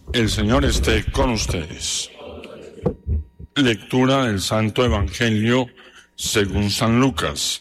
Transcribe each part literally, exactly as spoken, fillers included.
El Señor esté con ustedes. Lectura del Santo Evangelio según San Lucas.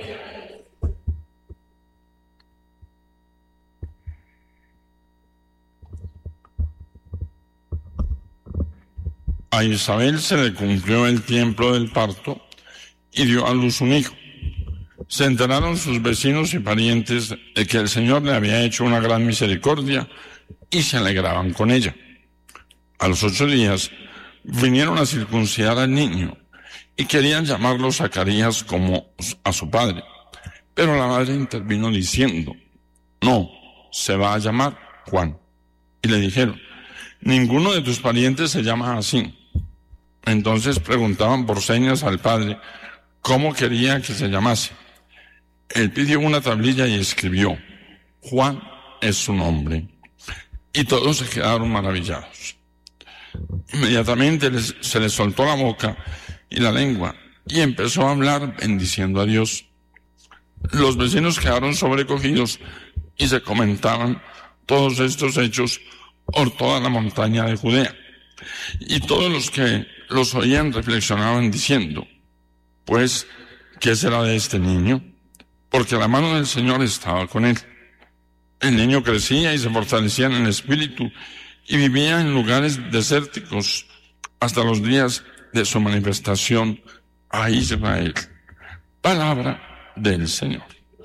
A Isabel se le cumplió el tiempo del parto y dio a luz un hijo. Se enteraron sus vecinos y parientes de que el Señor le había hecho una gran misericordia y se alegraban con ella. A los ocho días vinieron a circuncidar al niño y querían llamarlo Zacarías como a su padre. Pero la madre intervino diciendo: no, se va a llamar Juan. Y le dijeron: ninguno de tus parientes se llama así. Entonces preguntaban por señas al padre cómo quería que se llamase. Él pidió una tablilla y escribió: Juan es su nombre. Y todos se quedaron maravillados. Inmediatamente les, se les soltó la boca y la lengua y empezó a hablar bendiciendo a Dios. Los vecinos quedaron sobrecogidos y se comentaban todos estos hechos por toda la montaña de Judea. Y todos los que los oían reflexionaban diciendo: pues, ¿qué será de este niño? Porque la mano del Señor estaba con él. El niño crecía y se fortalecía en el espíritu y vivía en lugares desérticos hasta los días de su manifestación a Israel. Palabra del Señor.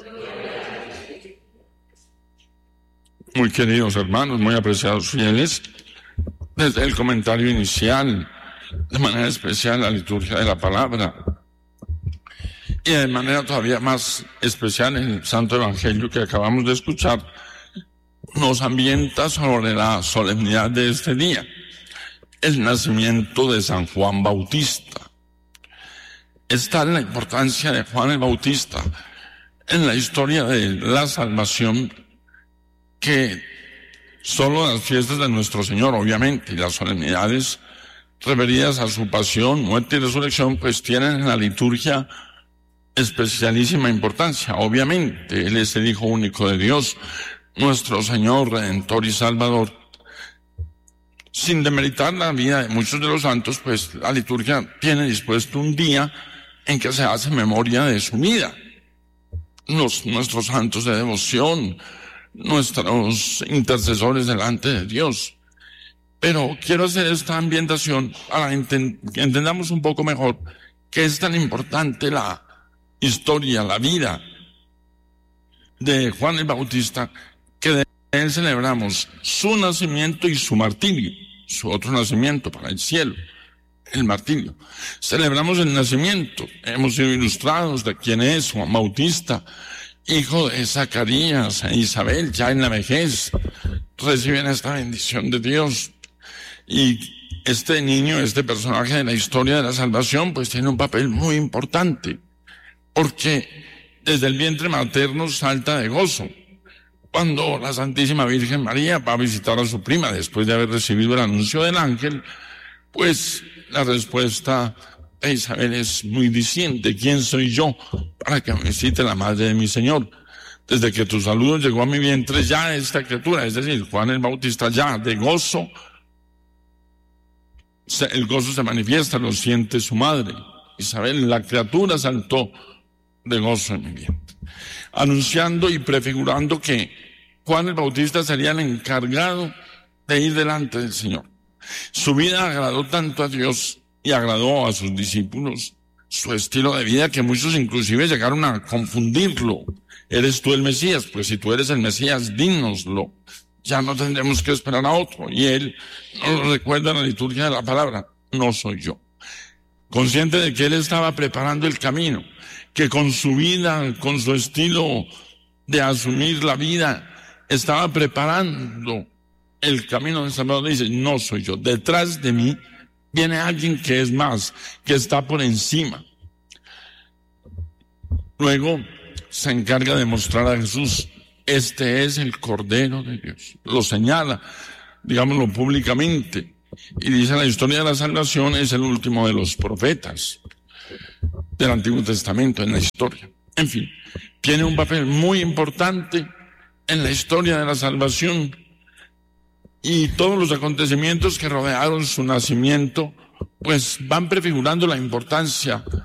Muy queridos hermanos, muy apreciados fieles, desde el comentario inicial, de manera especial la liturgia de la palabra, y de manera todavía más especial el Santo Evangelio que acabamos de escuchar, nos ambienta sobre la solemnidad de este día, el nacimiento de San Juan Bautista. Está en la importancia de Juan el Bautista en la historia de la salvación, que solo las fiestas de nuestro Señor, obviamente, y las solemnidades referidas a su pasión, muerte y resurrección, pues tienen en la liturgia especialísima importancia. Obviamente, Él es el Hijo único de Dios, nuestro Señor, Redentor y Salvador. Sin demeritar la vida de muchos de los santos, pues la liturgia tiene dispuesto un día en que se hace memoria de su vida. Los, nuestros santos de devoción, nuestros intercesores delante de Dios. Pero quiero hacer esta ambientación para que entendamos un poco mejor que es tan importante la historia, la vida de Juan el Bautista, que de él celebramos su nacimiento y su martirio, su otro nacimiento para el cielo, el martirio. Celebramos el nacimiento, hemos sido ilustrados de quién es Juan Bautista, hijo de Zacarías e Isabel, ya en la vejez, reciben esta bendición de Dios. Y este niño, este personaje de la historia de la salvación, pues tiene un papel muy importante, porque desde el vientre materno salta de gozo. Cuando la Santísima Virgen María va a visitar a su prima después de haber recibido el anuncio del ángel, pues la respuesta de Isabel es muy diciente: ¿quién soy yo para que me visite la madre de mi Señor? Desde que tu saludo llegó a mi vientre, ya esta criatura, es decir, Juan el Bautista, ya de gozo, el gozo se manifiesta, lo siente su madre. Isabel, la criatura saltó de gozo en mi vientre, anunciando y prefigurando que Juan el Bautista sería el encargado de ir delante del Señor. Su vida agradó tanto a Dios y agradó a sus discípulos, su estilo de vida, que muchos inclusive llegaron a confundirlo. ¿Eres tú el Mesías? Pues si tú eres el Mesías, dínoslo. Ya no tendremos que esperar a otro. Y él nos lo recuerda en la liturgia de la palabra: no soy yo. Consciente de que él estaba preparando el camino, que con su vida, con su estilo de asumir la vida, estaba preparando el camino del Salvador. Dice: no soy yo, detrás de mí viene alguien que es más, que está por encima. Luego se encarga de mostrar a Jesús: este es el Cordero de Dios. Lo señala, digámoslo públicamente, y dice: la historia de la salvación es el último de los profetas del Antiguo Testamento en la historia. En fin, tiene un papel muy importante en la historia de la salvación, y todos los acontecimientos que rodearon su nacimiento, pues van prefigurando la importancia